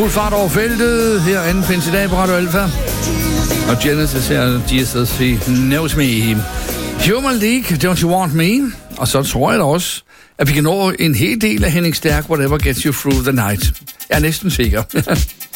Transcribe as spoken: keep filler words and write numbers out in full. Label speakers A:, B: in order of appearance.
A: Fart over feltet, her anden findes i dag på Radio Alpha. Og Genesis her, Jesus, he knows me. Human League, Don't You Want Me? Og så tror jeg da også, at vi kan nå en hel del af Henning Stærk, Whatever Gets You Through the Night. Jeg er næsten sikker.